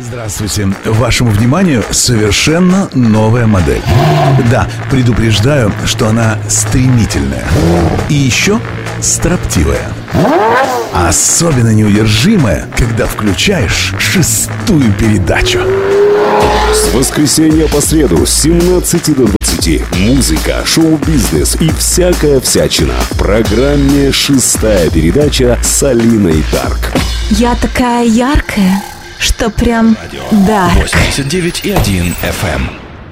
Здравствуйте. Вашему вниманию совершенно новая модель. Да, предупреждаю, что она стремительная. И еще строптивая. Особенно неудержимая, когда включаешь 6-ю передачу. С воскресенья по среду с 17 до 20. Музыка, шоу-бизнес и всякая всячина. В программе «6-я передача» с Алиной Дарк. Я такая яркая, что прям дарк. 89,1 FM.